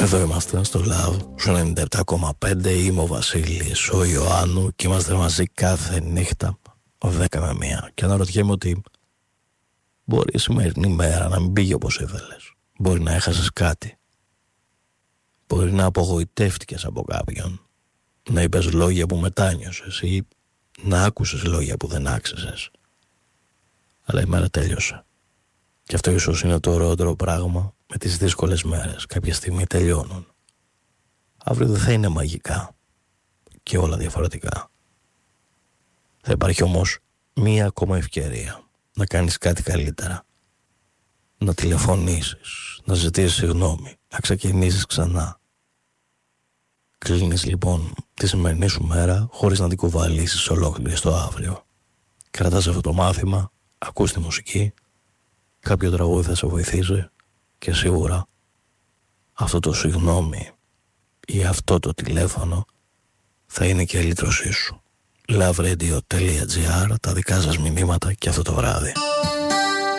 Εδώ είμαστε στο Love, στο 97,5. Είμαι ο Βασίλης, ο Ιωάννου και είμαστε μαζί κάθε νύχτα 10 με 1. Και αναρωτιέμαι ότι μπορεί η σημερινή μέρα να μην πήγε όπως ήθελες. Μπορεί να έχασες κάτι. Μπορεί να απογοητεύτηκες από κάποιον. Να είπες λόγια που μετάνιωσες ή να άκουσες λόγια που δεν άξιζες. Αλλά η μέρα τέλειωσε. Και αυτό ίσως είναι το ωραιότερο πράγμα με τις δύσκολες μέρες. Κάποια στιγμή τελειώνουν. Αύριο δεν θα είναι μαγικά και όλα διαφορετικά. Θα υπάρχει όμως μία ακόμα ευκαιρία να κάνεις κάτι καλύτερα. Να τηλεφωνήσεις, να ζητήσεις συγγνώμη, να ξεκινήσεις ξανά. Κλείνεις λοιπόν τη σημερινή σου μέρα χωρίς να την κουβαλήσεις ολόκληρη στο αύριο. Κρατάς αυτό το μάθημα, ακούς τη μουσική, κάποιο τραγούδι θα σε βοηθήσει και σίγουρα αυτό το συγγνώμη ή αυτό το τηλέφωνο θα είναι και η λύτρωσή σου. Loveradio.gr, τα δικά σας μηνύματα και αυτό το βράδυ.